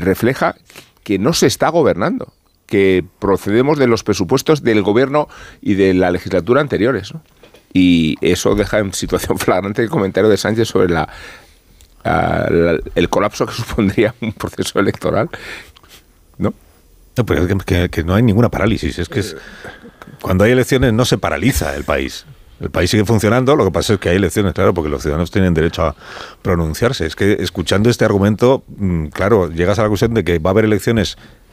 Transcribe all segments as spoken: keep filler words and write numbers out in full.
refleja que no se está gobernando, que procedemos de los presupuestos del gobierno y de la legislatura anteriores, ¿no? Y eso deja en situación flagrante el comentario de Sánchez sobre la, la, el colapso que supondría un proceso electoral, ¿no? No, pero es que, que no hay ninguna parálisis. Es que es, cuando hay elecciones no se paraliza el país. El país sigue funcionando, lo que pasa es que hay elecciones, claro, porque los ciudadanos tienen derecho a pronunciarse. Es que escuchando este argumento, claro, llegas a la conclusión de que va a haber elecciones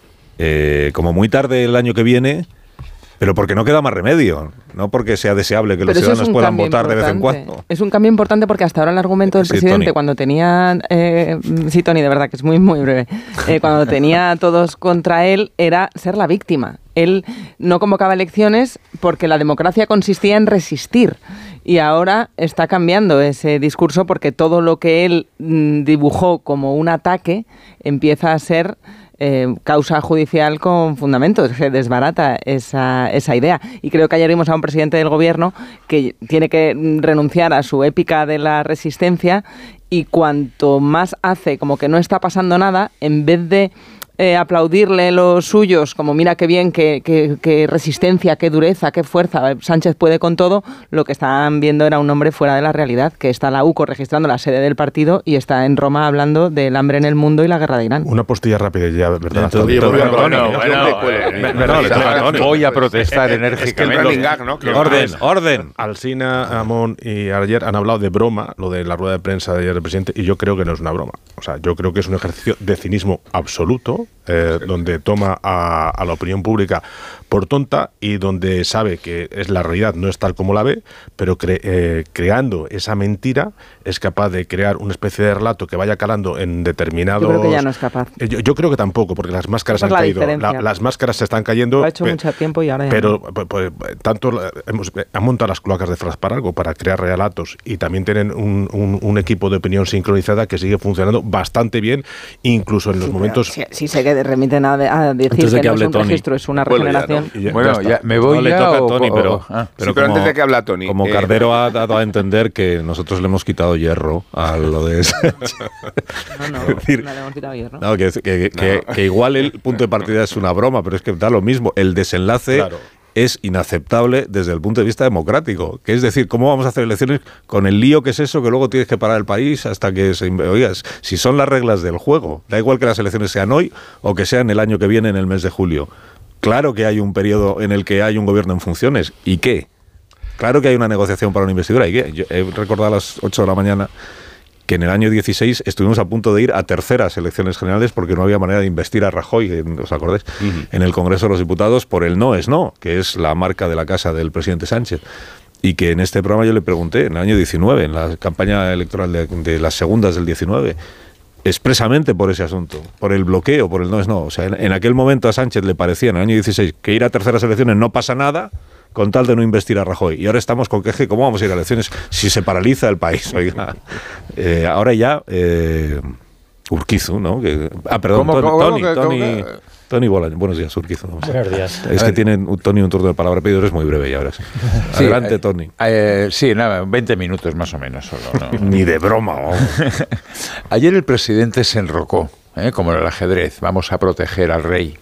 eh, como muy tarde el año que viene, pero porque no queda más remedio, no porque sea deseable que pero los ciudadanos puedan votar importante. de vez en cuando. Es un cambio importante porque hasta ahora el argumento del sí, presidente, Tony. cuando tenía... Eh, sí, Tony, de verdad, que es muy, muy breve. Eh, cuando tenía a todos contra él, era ser la víctima. Él no convocaba elecciones porque la democracia consistía en resistir. Y ahora está cambiando ese discurso porque todo lo que él mm, dibujó como un ataque empieza a ser... Eh, causa judicial con fundamentos. Se desbarata esa, esa idea. Y creo que ayer vimos a un presidente del gobierno que tiene que renunciar a su épica de la resistencia, y cuanto más hace como que no está pasando nada, en vez de Eh, aplaudirle los suyos, como mira qué bien, qué, qué, qué resistencia, qué dureza, qué fuerza, Sánchez puede con todo, lo que estaban viendo era un hombre fuera de la realidad, que está la U C O registrando la sede del partido y está en Roma hablando del hambre en el mundo y la guerra de Irán. Una postilla rápida ya, ¿verdad? Todo, Todo, todo, todo, todo, bueno, bueno, bueno, bueno, bueno, Voy a protestar enérgicamente. Es que el ¿no? que orden, orden. Alsina, Amón y ayer han hablado de broma, lo de la rueda de prensa de ayer del presidente, y yo creo que no es una broma. O sea, yo creo que es un ejercicio de cinismo absoluto, eh, donde toma a, a la opinión pública por tonta y donde sabe que es la realidad, no es tal como la ve, pero cre, eh, creando esa mentira es capaz de crear una especie de relato que vaya calando en determinados... Yo creo que ya no es capaz. Eh, yo, yo creo que tampoco, porque las máscaras Esa han es la caído. La, las máscaras se están cayendo. Lo ha hecho pe, mucho tiempo y ahora ya Pero no. pues, pues, tanto hemos, han montado las cloacas de Fras para algo, para crear relatos, y también tienen un, un, un equipo de opinión sincronizada que sigue funcionando bastante bien, incluso en los sí, momentos... Si, si se remiten a, a decir de que, que no es un Tony. registro, es una Bueno, regeneración. ya, Y ya, Bueno, ya ya, me voy no le ya toca o, a Tony, o, pero, o, ah. pero, sí, pero como, antes de que habla Tony. Como eh, Cardero ha dado a entender que nosotros le hemos quitado hierro a lo de ese. No, no, es decir, no le hemos quitado hierro. no, que, que, que, No. que igual el punto de partida es una broma, pero es que da lo mismo. El desenlace Claro. es inaceptable desde el punto de vista democrático. Que es decir, ¿cómo vamos a hacer elecciones con el lío que es eso, que luego tienes que parar el país hasta que se... Oigas, si son las reglas del juego, da igual que las elecciones sean hoy o que sean el año que viene en el mes de julio. Claro que hay un periodo en el que hay un gobierno en funciones. ¿Y qué? Claro que hay una negociación para una investidura. ¿Y qué? Yo he recordado a las ocho de la mañana que en el año dieciséis estuvimos a punto de ir a terceras elecciones generales porque no había manera de investir a Rajoy, ¿os acordáis? Uh-huh. En el Congreso de los Diputados por el no es no, que es la marca de la casa del presidente Sánchez. Y que en este programa yo le pregunté, en el año diecinueve, en la campaña electoral de, de las segundas del diecinueve, expresamente por ese asunto, por el bloqueo, por el no es no. O sea, en, en aquel momento a Sánchez le parecía, en el año dieciséis, que ir a terceras elecciones no pasa nada, con tal de no investir a Rajoy. Y ahora estamos con que, ¿cómo vamos a ir a elecciones si se paraliza el país? Oiga, eh, ahora ya, eh, Urquizu, ¿no? Que, ah, perdón, ¿Cómo, Tony, cómo, Tony, cómo, Tony, cómo, Tony Bolaño. Buenos días, Urquizu. Buenos días. Es que tiene Tony un turno de palabra, pero es muy breve ya ahora sí. Sí, Adelante, eh, Tony. Eh, sí, nada, veinte minutos más o menos solo. ¿No? Ni de broma. ¿No? Ayer el presidente se enrocó, ¿eh? Como en el ajedrez, vamos a proteger al rey.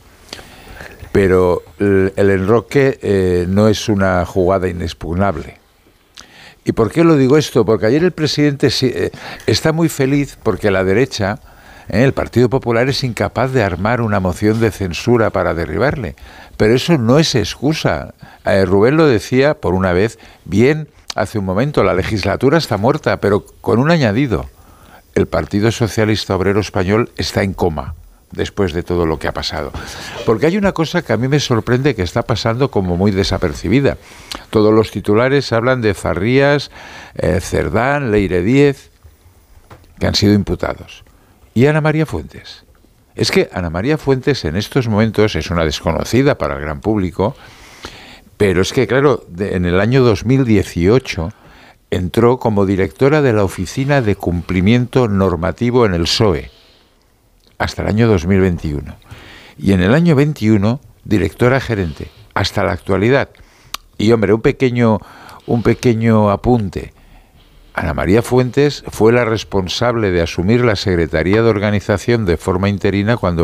Pero el, el enroque eh, no es una jugada inexpugnable. ¿Y por qué lo digo esto? Porque ayer el presidente sí, eh, está muy feliz porque la derecha, eh, el Partido Popular, es incapaz de armar una moción de censura para derribarle. Pero eso no es excusa. Eh, Rubén lo decía por una vez bien hace un momento, la legislatura está muerta, pero con un añadido. El Partido Socialista Obrero Español está en coma después de todo lo que ha pasado. Porque hay una cosa que a mí me sorprende que está pasando como muy desapercibida. Todos los titulares hablan de Zarrías, eh, Cerdán, Leire Díez, que han sido imputados. ¿Y Ana María Fuentes? Es que Ana María Fuentes en estos momentos es una desconocida para el gran público, pero es que, claro, de, en el año dos mil dieciocho entró como directora de la Oficina de Cumplimiento Normativo en el P S O E, hasta el año dos mil veintiuno. Y en el año veintiuno, directora gerente, hasta la actualidad. Y, hombre, un pequeño, un pequeño apunte. Ana María Fuentes fue la responsable de asumir la Secretaría de Organización de forma interina cuando